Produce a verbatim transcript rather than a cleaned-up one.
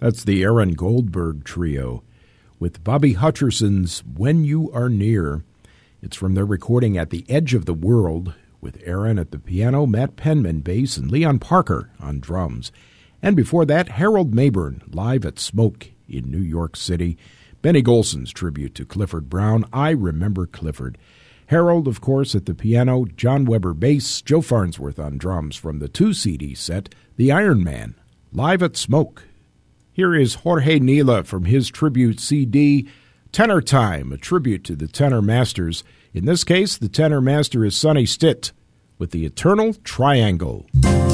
That's the Aaron Goldberg Trio with Bobby Hutcherson's When You Are Near. It's from their recording At the Edge of the World, with Aaron at the piano, Matt Penman bass, and Leon Parker on drums. And before that, Harold Mabern live at Smoke in New York City. Benny Golson's tribute to Clifford Brown, I Remember Clifford. Harold, of course, at the piano, John Weber bass, Joe Farnsworth on drums from the two-C D set, The Iron Man, live at Smoke. Here is Jorge Nila from his tribute C D, Tenor Time, a tribute to the tenor masters. In this case, the tenor master is Sonny Stitt with the Eternal Triangle.